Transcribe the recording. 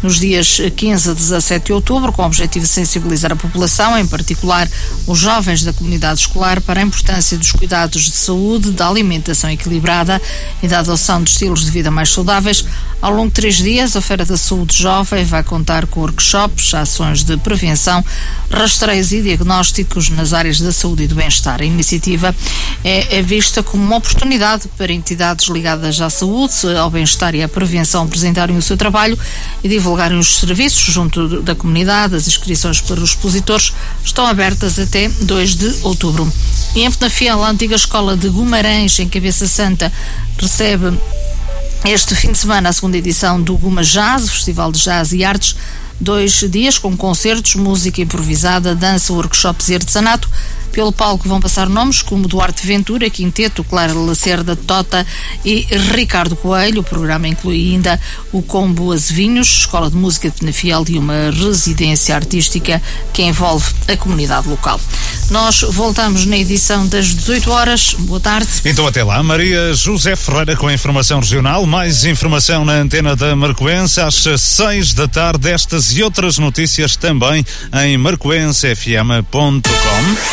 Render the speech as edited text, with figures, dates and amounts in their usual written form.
nos dias 15 a 17 de outubro, com o objetivo de sensibilizar a população, em particular os jovens da comunidade escolar, para a importância dos cuidados de saúde, da alimentação equilibrada e da adoção de estilos de vida mais saudáveis. Ao longo de 3 dias, a Feira da Saúde Jovem vai contar com workshops, ações de prevenção, rastreios e diagnósticos nas áreas da saúde e do bem-estar. A iniciativa é vista como uma oportunidade para entidades ligadas à saúde, ao bem-estar e à prevenção apresentarem o seu trabalho e divulgarem os serviços junto da comunidade. As inscrições para os expositores estão abertas até 2 de outubro. E em Penafiel, a antiga escola de Guimarães, em Cabeça Santa, recebe este fim de semana a segunda edição do Guma Jazz, Festival de Jazz e Artes, 2 dias com concertos, música improvisada, dança, workshops e artesanato. Pelo palco vão passar nomes como Duarte Ventura, Quinteto, Clara Lacerda, Tota e Ricardo Coelho. O programa inclui ainda o Combo Azevinhos, Escola de Música de Penafiel e uma residência artística que envolve a comunidade local. Nós voltamos na edição das 18 horas. Boa tarde. Então até lá, Maria José Ferreira com a informação regional. Mais informação na antena da Marcoense às 6 da tarde. Estas e outras notícias também em marcoensefm.com.